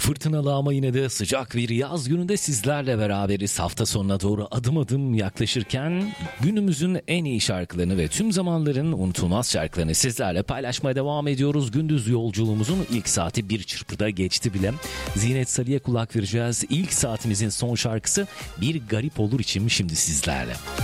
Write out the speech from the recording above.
Fırtınalı ama yine de sıcak bir yaz gününde sizlerle beraberiz. Hafta sonuna doğru adım adım yaklaşırken günümüzün en iyi şarkılarını ve tüm zamanların unutulmaz şarkılarını sizlerle paylaşmaya devam ediyoruz. Gündüz yolculuğumuzun ilk saati bir çırpıda geçti bile. Zinet Salih'e kulak vereceğiz. İlk saatimizin son şarkısı Bir Garip Olur İçim şimdi sizlerle.